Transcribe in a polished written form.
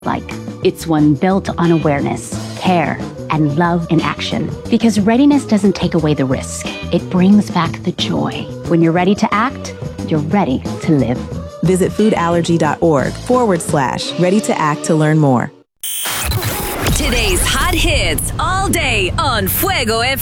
like. It's one built on awareness, care, and love in action. Because readiness doesn't take away the risk. It brings back the joy. When you're ready to act, you're ready to live. Visit foodallergy.org/ready to act to learn more. Today's hot hits all day on Fuego FM.